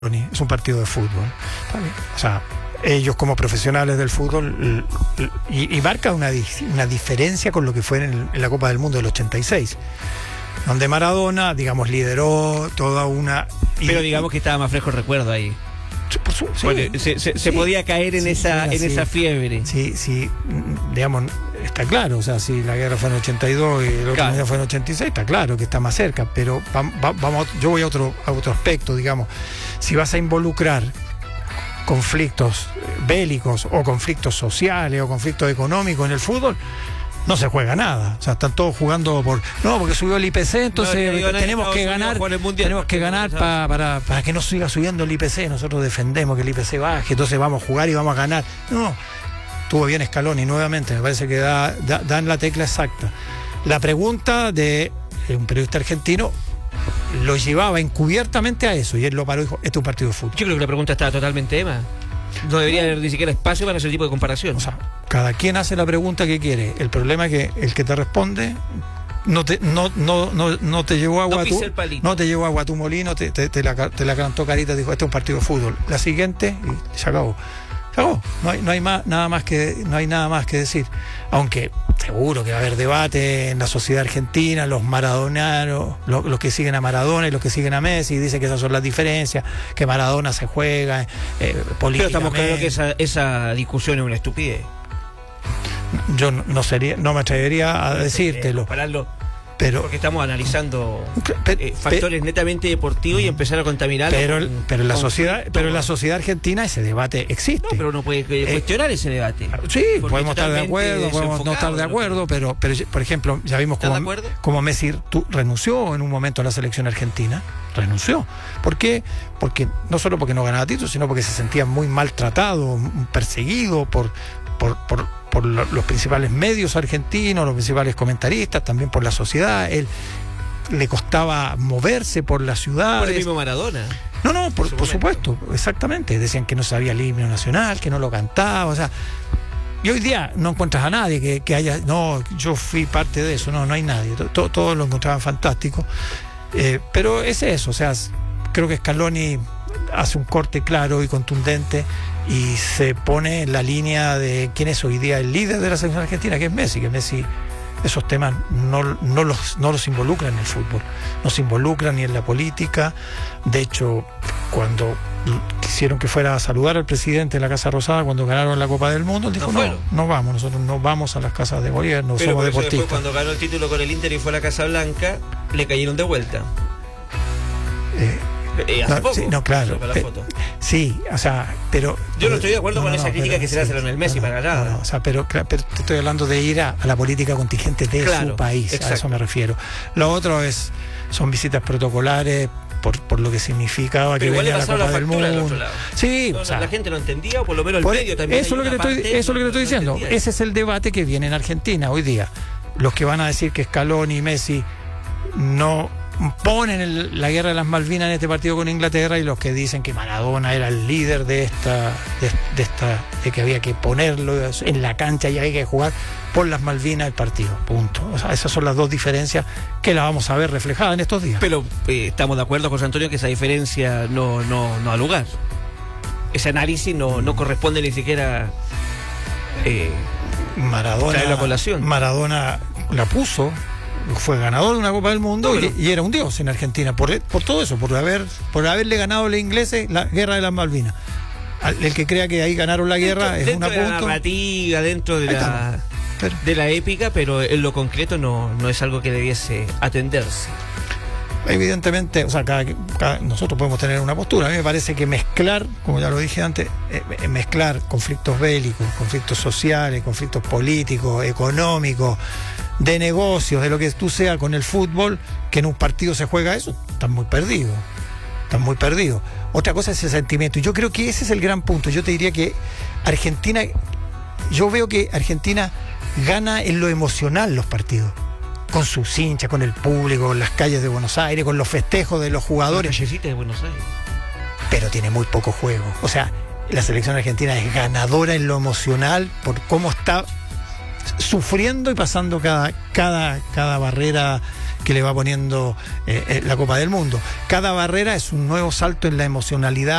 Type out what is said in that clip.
Es un partido de fútbol. O sea, ellos como profesionales del fútbol y marca una diferencia con lo que fue en la Copa del Mundo del 86, donde Maradona, digamos, lideró toda una... Pero digamos que estaba más fresco el recuerdo ahí. Sí, bueno, se podía caer en esa fiebre. Sí, digamos, está claro, o sea, si la guerra fue en el 82 y el otro día fue en el 86, está claro que está más cerca, pero vamos, yo voy a otro aspecto, digamos, si vas a involucrar conflictos bélicos o conflictos sociales o conflictos económicos en el fútbol, no se juega nada. O sea, están todos jugando porque subió el IPC, entonces tenemos que ganar para que no siga subiendo el IPC. Nosotros defendemos que el IPC baje, entonces vamos a jugar y vamos a ganar. No, estuvo bien Scaloni nuevamente, me parece que dan la tecla exacta. La pregunta de un periodista argentino lo llevaba encubiertamente a eso, y él lo paró y dijo, este es un partido de fútbol. Yo creo que la pregunta estaba totalmente Emma. No debería haber ni siquiera espacio para ese tipo de comparación. O sea, cada quien hace la pregunta que quiere. El problema es que el que te responde no te llevó agua no te llevó agua a tu molino, te la cantó carita, dijo, este es un partido de fútbol. La siguiente, y se acabó. No hay nada más que decir. Aunque seguro que va a haber debate en la sociedad argentina, los maradonanos, los que siguen a Maradona y los que siguen a Messi, dicen que esas son las diferencias, que Maradona se juega políticamente. Pero estamos claros que esa discusión es una estupidez. Yo no me atrevería a decírtelo. Porque estamos analizando factores netamente deportivos y empezar a contaminarlo. Pero en la sociedad argentina ese debate existe. No, pero uno puede cuestionar ese debate. Sí, podemos estar de acuerdo, podemos no estar de acuerdo, pero por ejemplo, ya vimos como Messi renunció en un momento a la selección argentina. Renunció. ¿Por qué? Porque no solo porque no ganaba títulos, sino porque se sentía muy maltratado, perseguido por los principales medios argentinos, los principales comentaristas, también por la sociedad. Él le costaba moverse por la ciudad. Por el mismo Maradona. No, por supuesto, exactamente. Decían que no sabía el himno nacional, que no lo cantaba, o sea. Y hoy día no encuentras a nadie que haya. No, yo fui parte de eso, no hay nadie. Todos lo encontraban fantástico. Pero es eso, o sea, creo que Scaloni hace un corte claro y contundente y se pone en la línea de quién es hoy día el líder de la selección argentina, que es Messi. Que Messi esos temas no los involucra en el fútbol, no se involucra ni en la política. De hecho, cuando quisieron que fuera a saludar al presidente en la Casa Rosada cuando ganaron la Copa del Mundo, él dijo, no vamos, nosotros no vamos a las casas de gobierno, pero somos deportistas. Después, cuando ganó el título con el Inter y fue a la Casa Blanca, le cayeron de vuelta. Hace poco, claro. La foto. Sí, o sea, pero... Yo no estoy de acuerdo con esa crítica que se le hace a Lionel Messi para nada. O sea, pero te estoy hablando de ir a la política contingente de su país, exacto. A eso me refiero. Lo otro son visitas protocolares por lo que significaba que venía la Copa del Mundo. Sí, o sea, la gente no entendía, o por lo menos el medio también. Eso es lo que te estoy diciendo. Ese es el debate que viene en Argentina hoy día. Los que van a decir que Scaloni y Messi no ponen la guerra de las Malvinas en este partido con Inglaterra, y los que dicen que Maradona era el líder de que había que ponerlo en la cancha y había que jugar por las Malvinas el partido, punto. O sea, esas son las dos diferencias que las vamos a ver reflejadas en estos días. Pero estamos de acuerdo, José Antonio, que esa diferencia no ha lugar. Ese análisis no corresponde ni siquiera Maradona la colación. Maradona la puso, fue ganador de una Copa del Mundo, y era un dios en Argentina por todo eso, por haberle ganado a los ingleses la guerra de las Malvinas. El que crea que ahí ganaron la guerra es una punto. De la narrativa, dentro de la épica, pero en lo concreto no es algo que debiese atenderse. Evidentemente, o sea, nosotros podemos tener una postura. A mí me parece que mezclar, como ya lo dije antes, mezclar conflictos bélicos, conflictos sociales, conflictos políticos, económicos, de negocios, de lo que tú sea con el fútbol, que en un partido se juega eso, están muy perdidos. Otra cosa es el sentimiento, y yo creo que ese es el gran punto. Yo te diría que yo veo que Argentina gana en lo emocional los partidos, con sus hinchas, con el público, con las calles de Buenos Aires, con los festejos de los jugadores. La callecita de Buenos Aires. Pero tiene muy poco juego. O sea, la selección argentina es ganadora en lo emocional por cómo está sufriendo y pasando cada barrera que le va poniendo la Copa del Mundo. Cada barrera es un nuevo salto en la emocionalidad